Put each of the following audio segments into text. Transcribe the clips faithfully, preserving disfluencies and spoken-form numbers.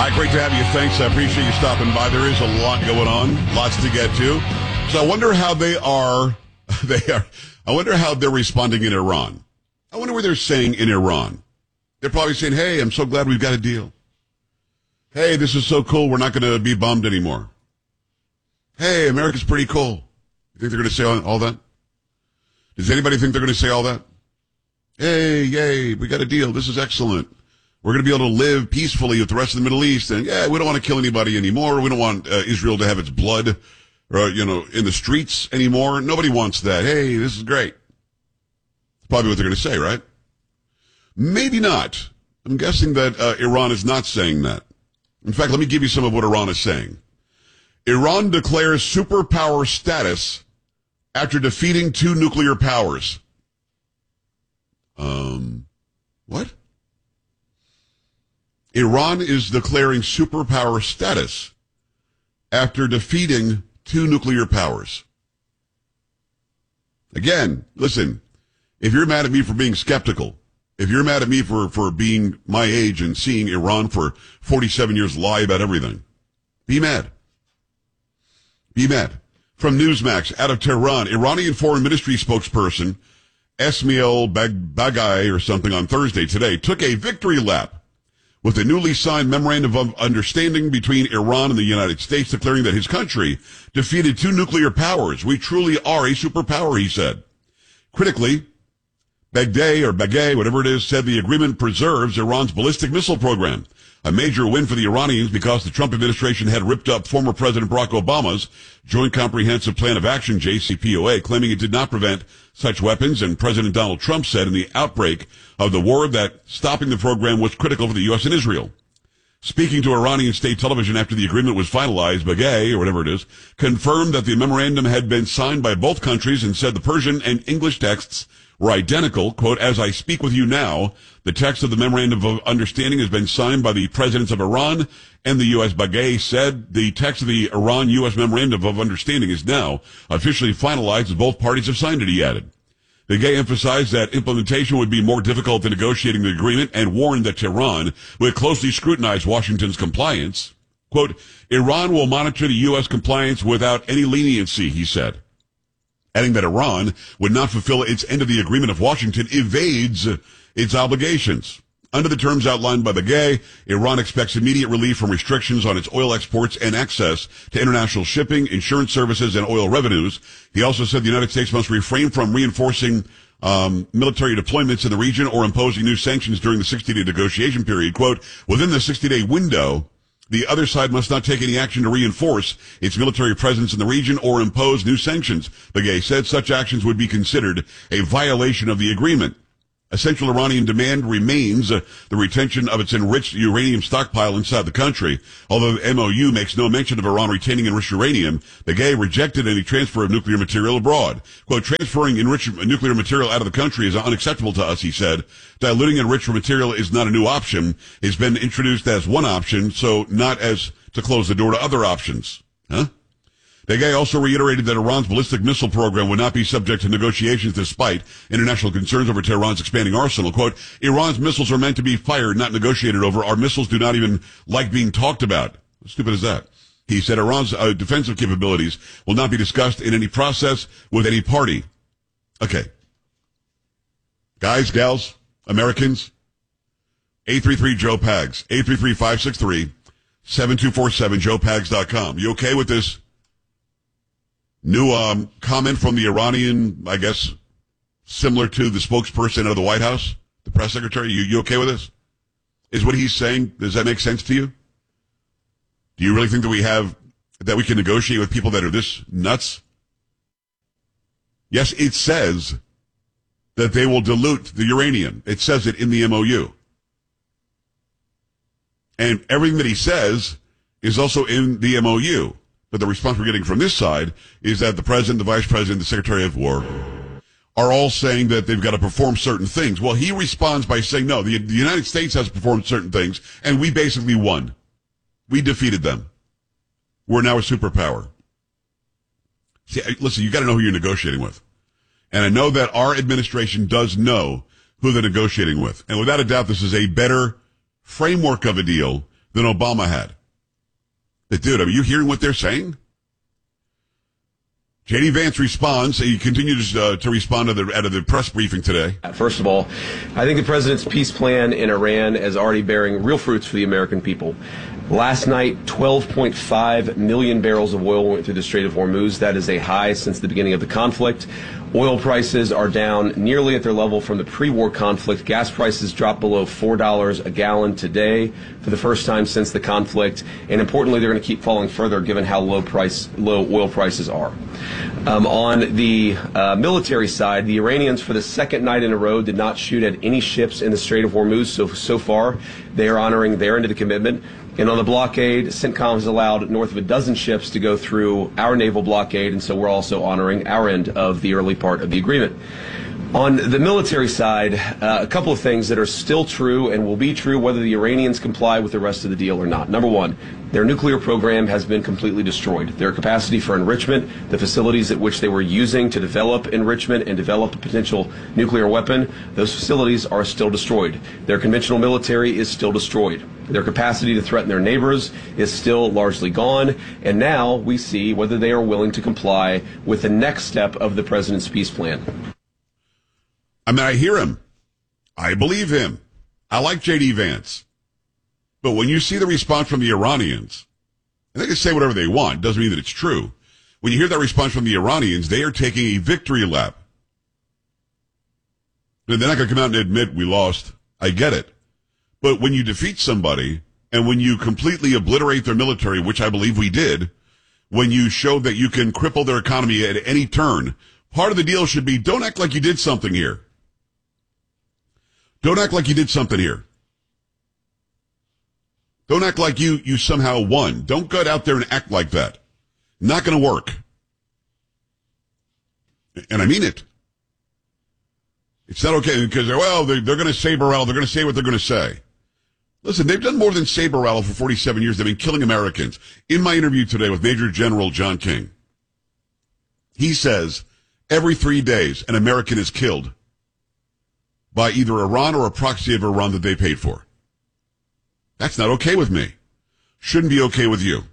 Hi, great to have you. Thanks. I appreciate you stopping by. There is a lot going on, lots to get to. So I wonder how they are, they are, I wonder how they're responding in Iran. I wonder what they're saying in Iran. They're probably saying, hey, I'm so glad we've got a deal. Hey, this is so cool. We're not going to be bummed anymore. Hey, America's pretty cool. You think they're going to say all, all that? Does anybody think they're going to say all that? Hey, yay, we got a deal. This is excellent. We're going to be able to live peacefully with the rest of the Middle East. And yeah, we don't want to kill anybody anymore. We don't want uh, Israel to have its blood, uh, you know, in the streets anymore. Nobody wants that. Hey, this is great. That's probably what they're going to say, right? Maybe not. I'm guessing that uh, Iran is not saying that. In fact, let me give you some of what Iran is saying. Iran declares superpower status after defeating two nuclear powers. Um, what? Iran is declaring superpower status after defeating two nuclear powers. Again, listen, if you're mad at me for being skeptical, if you're mad at me for, for being my age and seeing Iran for forty-seven years lie about everything, be mad. Be mad. From Newsmax, out of Tehran, Iranian Foreign Ministry spokesperson Esmail Baghai or something on Thursday today took a victory lap with a newly signed memorandum of understanding between Iran and the United States, declaring that his country defeated two nuclear powers. We truly are a superpower, he said. Critically, Baghai or Baghai, whatever it is, said the agreement preserves Iran's ballistic missile program, a major win for the Iranians because the Trump administration had ripped up former President Barack Obama's Joint Comprehensive Plan of Action, J C P O A, claiming it did not prevent such weapons. And President Donald Trump said in the outbreak of the war that stopping the program was critical for the U S and Israel. Speaking to Iranian state television after the agreement was finalized, Baghai, or whatever it is, confirmed that the memorandum had been signed by both countries and said the Persian and English texts were identical. Quote, as I speak with you now, the text of the memorandum of understanding has been signed by the presidents of Iran and the U S. Baghai said the text of the Iran-U S memorandum of understanding is now officially finalized as both parties have signed it, he added. Baghai emphasized that implementation would be more difficult than negotiating the agreement and warned that Tehran would closely scrutinize Washington's compliance. Quote, Iran will monitor the U S compliance without any leniency, he said, adding that Iran would not fulfill its end of the agreement if Washington evades its obligations. Under the terms outlined by Baghai, Iran expects immediate relief from restrictions on its oil exports and access to international shipping, insurance services, and oil revenues. He also said the United States must refrain from reinforcing um, military deployments in the region or imposing new sanctions during the sixty-day negotiation period. Quote, within the sixty-day window, the other side must not take any action to reinforce its military presence in the region or impose new sanctions. Baghai said such actions would be considered a violation of the agreement. A central Iranian demand remains uh, the retention of its enriched uranium stockpile inside the country. Although the M O U makes no mention of Iran retaining enriched uranium, Baghai rejected any transfer of nuclear material abroad. Quote, transferring enriched nuclear material out of the country is unacceptable to us, he said. Diluting enriched material is not a new option. It's been introduced as one option, so not as to close the door to other options. Huh? Baghai also reiterated that Iran's ballistic missile program would not be subject to negotiations despite international concerns over Tehran's expanding arsenal. Quote, Iran's missiles are meant to be fired, not negotiated over. Our missiles do not even like being talked about. How stupid is that? He said Iran's uh, defensive capabilities will not be discussed in any process with any party. Okay. Guys, gals, Americans, eight three three Joe Pags, eight three three, five six three, seven two four seven, joe pags dot com. You okay with this? New um, comment from the Iranian, I guess, similar to the spokesperson of the White House, the press secretary. You, you okay with this? Is what he's saying, does that make sense to you? Do you really think that we have, that we can negotiate with people that are this nuts? Yes, it says that they will dilute the uranium. It says it in the M O U. And everything that he says is also in the M O U. But the response we're getting from this side is that the president, the vice president, the secretary of war are all saying that they've got to perform certain things. Well, he responds by saying, no, the, the United States has performed certain things, and we basically won. We defeated them. We're now a superpower. See, listen, you got to know who you're negotiating with. And I know that our administration does know who they're negotiating with. And without a doubt, this is a better framework of a deal than Obama had. But dude, are you hearing what they're saying? J D. Vance responds. He continues uh, to respond to the, at the press briefing today. First of all, I think the president's peace plan in Iran is already bearing real fruits for the American people. Last night, twelve point five million barrels of oil went through the Strait of Hormuz. That is a high since the beginning of the conflict. Oil prices are down nearly at their level from the pre-war conflict. Gas prices dropped below four dollars a gallon today for the first time since the conflict. And importantly, they're going to keep falling further given how low price, low oil prices are. Um, on the uh, military side, the Iranians, for the second night in a row, did not shoot at any ships in the Strait of Hormuz. So, so far, they are honoring their end of the commitment. And on the blockade, CENTCOM has allowed north of a dozen ships to go through our naval blockade, and so we're also honoring our end of the early part of the agreement. On the military side, uh, a couple of things that are still true and will be true whether the Iranians comply with the rest of the deal or not. Number one, their nuclear program has been completely destroyed. Their capacity for enrichment, the facilities at which they were using to develop enrichment and develop a potential nuclear weapon, those facilities are still destroyed. Their conventional military is still destroyed. Their capacity to threaten their neighbors is still largely gone. And now we see whether they are willing to comply with the next step of the president's peace plan. I mean, I hear him. I believe him. I like J D. Vance. But when you see the response from the Iranians, and they can say whatever they want, doesn't mean that it's true. When you hear that response from the Iranians, they are taking a victory lap. And they're not going to come out and admit we lost. I get it. But when you defeat somebody, and when you completely obliterate their military, which I believe we did, when you show that you can cripple their economy at any turn, part of the deal should be don't act like you did something here. Don't act like you did something here. Don't act like you, you somehow won. Don't go out there and act like that. Not going to work. And I mean it. It's not okay because, well, they're, they're going to say morale. They're going to say what they're going to say. Listen, they've done more than say morale for forty-seven years. They've been killing Americans. In my interview today with Major General John King, he says every three days an American is killed by either Iran or a proxy of Iran that they paid for. That's not okay with me. Shouldn't be okay with you.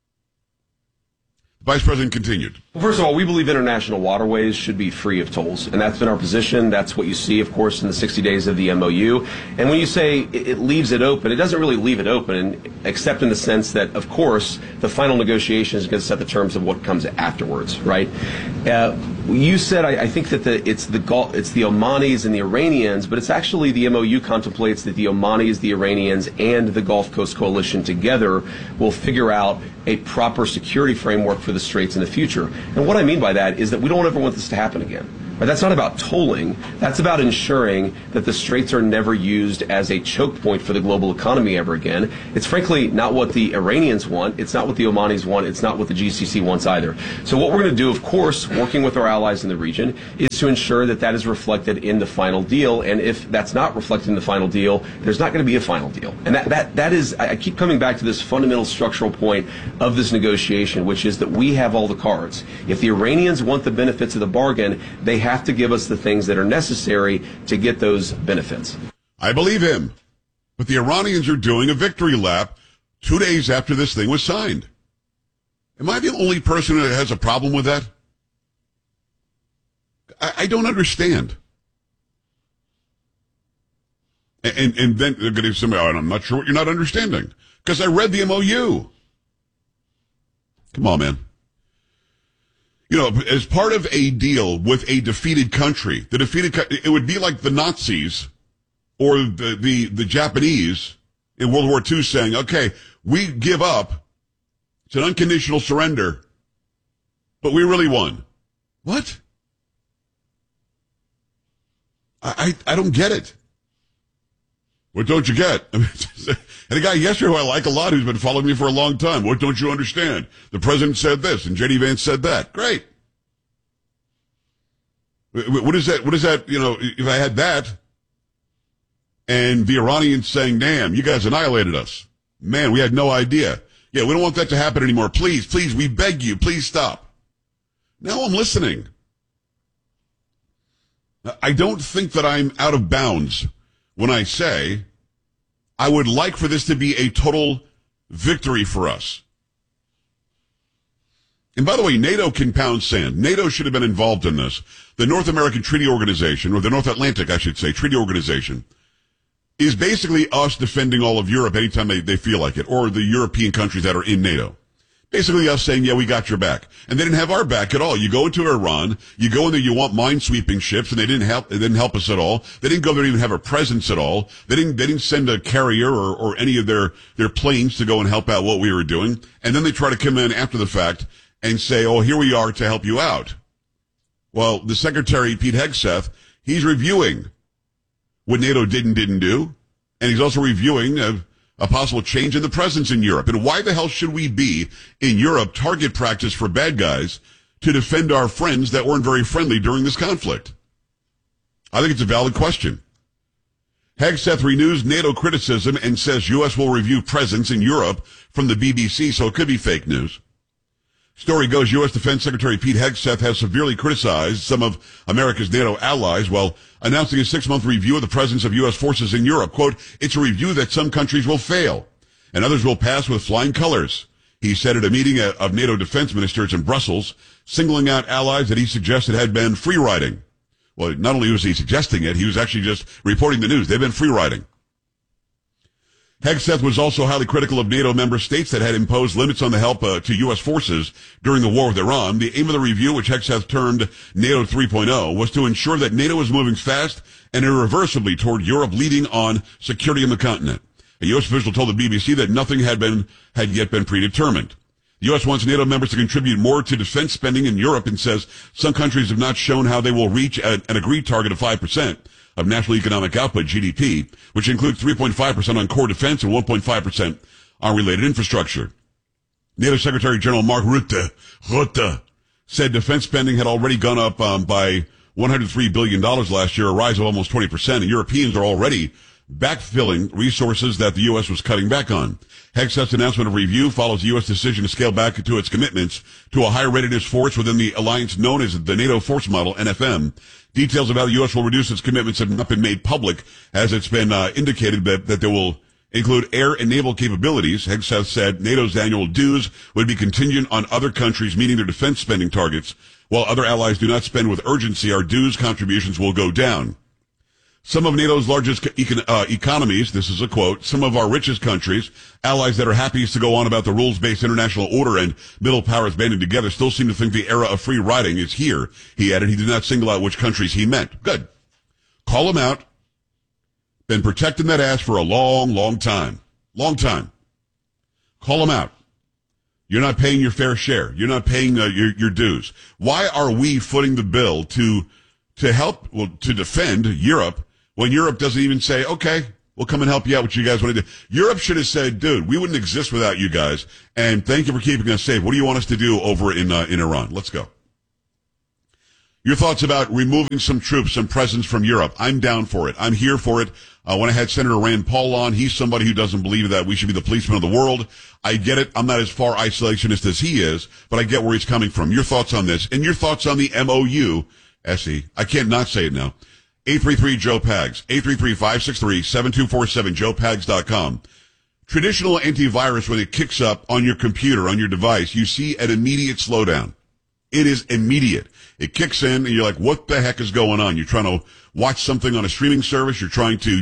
The Vice President continued. Well, first of all, we believe international waterways should be free of tolls, and that's been our position. That's what you see, of course, in the sixty days of the M O U. And when you say it, it leaves it open, it doesn't really leave it open, except in the sense that, of course, the final negotiation is going to set the terms of what comes afterwards, right? Uh, you said, I, I think that the, it's the Gulf, it's the Omanis and the Iranians, but it's actually the M O U contemplates that the Omanis, the Iranians, and the Gulf Coast Coalition together will figure out a proper security framework for the Straits in the future. And what I mean by that is that we don't ever want this to happen again. Right? That's not about tolling. That's about ensuring that the Straits are never used as a choke point for the global economy ever again. It's frankly not what the Iranians want. It's not what the Omanis want. It's not what the G C C wants either. So what we're going to do, of course, working with our allies in the region, is to ensure that that is reflected in the final deal. And if that's not reflected in the final deal, there's not going to be a final deal. And that, that, that is, I keep coming back to this fundamental structural point of this negotiation, which is that we have all the cards. If the Iranians want the benefits of the bargain, they have to give us the things that are necessary to get those benefits. I believe him. But the Iranians are doing a victory lap two days after this thing was signed. Am I the only person that has a problem with that? I, I don't understand. And, and, and then they're going to say, oh, I'm not sure what you're not understanding. Because I read the M O U. Come on, man. You know, as part of a deal with a defeated country, the defeated, it would be like the Nazis or the, the, the Japanese in World War Two saying, okay, we give up. It's an unconditional surrender, but we really won. What? I, I, I don't get it. What don't you get? And a guy yesterday who I like a lot who's been following me for a long time. What don't you understand? The president said this and J D. Vance said that. Great. What is that? What is that? You know, if I had that and the Iranians saying, damn, you guys annihilated us. Man, we had no idea. Yeah, we don't want that to happen anymore. Please, please, we beg you, please stop. Now I'm listening. I don't think that I'm out of bounds when I say I would like for this to be a total victory for us. And by the way, NATO can pound sand. NATO should have been involved in this. The North American Treaty Organization, or the North Atlantic, I should say, Treaty Organization, is basically us defending all of Europe anytime they, they feel like it, or the European countries that are in NATO. Basically us saying, yeah, we got your back. And they didn't have our back at all. You go into Iran, you go in there, you want minesweeping ships, and they didn't help, they didn't help us at all. They didn't go there to even have a presence at all. They didn't, they didn't send a carrier or, or any of their, their planes to go and help out what we were doing. And then they try to come in after the fact and say, oh, here we are to help you out. Well, the Secretary, Pete Hegseth, he's reviewing what NATO did and didn't do, and he's also reviewing a, a possible change in the presence in Europe. And why the hell should we be in Europe target practice for bad guys to defend our friends that weren't very friendly during this conflict? I think it's a valid question. Hegseth renews NATO criticism and says U S will review presence in Europe from the B B C, so it could be fake news. Story goes, U S. Defense Secretary Pete Hegseth has severely criticized some of America's NATO allies while announcing a six-month review of the presence of U S forces in Europe. Quote, it's a review that some countries will fail and others will pass with flying colors. He said at a meeting of NATO defense ministers in Brussels, singling out allies that he suggested had been free-riding. Well, not only was he suggesting it, he was actually just reporting the news. They've been free-riding. Hegseth was also highly critical of NATO member states that had imposed limits on the help uh, to U S forces during the war with Iran. The aim of the review, which Hegseth termed NATO three point oh, was to ensure that NATO was moving fast and irreversibly toward Europe leading on security on the continent. A U S official told the B B C that nothing had been had yet been predetermined. The U S wants NATO members to contribute more to defense spending in Europe and says some countries have not shown how they will reach an, an agreed target of five percent. Of national economic output, G D P, which includes three point five percent on core defense and one point five percent on related infrastructure. NATO Secretary General Mark Rutte, Rutte said defense spending had already gone up um, by one hundred three billion dollars last year, a rise of almost twenty percent, and Europeans are already backfilling resources that the U S was cutting back on. Hegseth's announcement of review follows the U S decision to scale back to its commitments to a high readiness force within the alliance known as the NATO Force Model, N F M. Details of how the U S will reduce its commitments have not been made public, as it's been uh, indicated that, that they will include air and naval capabilities. Hegseth said NATO's annual dues would be contingent on other countries meeting their defense spending targets. While other allies do not spend with urgency, our dues contributions will go down. Some of NATO's largest econ- uh, economies, this is a quote, some of our richest countries, allies that are happiest to go on about the rules-based international order and middle powers banding together, still seem to think the era of free riding is here. He added he did not single out which countries he meant. Good. Call him out. Been protecting that ass for a long, long time. Long time. Call him out. You're not paying your fair share. You're not paying uh, your, your dues. Why are we footing the bill to to help, well, to defend Europe when Europe doesn't even say, okay, we'll come and help you out what you guys want to do? Europe should have said, dude, we wouldn't exist without you guys, and thank you for keeping us safe. What do you want us to do over in uh, in Iran? Let's go. Your thoughts about removing some troops, some presence from Europe. I'm down for it. I'm here for it. Uh, when I had Senator Rand Paul on, he's somebody who doesn't believe that we should be the policemen of the world. I get it. I'm not as far isolationist as he is, but I get where he's coming from. Your thoughts on this, and your thoughts on the M O U, S E. I can't not say it now. eight three three Joe Pags. eight three three, five six three, seven two four seven, joe pags dot com. Traditional antivirus, when it kicks up on your computer, on your device, you see an immediate slowdown. It is immediate. It kicks in, and you're like, what the heck is going on? You're trying to watch something on a streaming service. You're trying to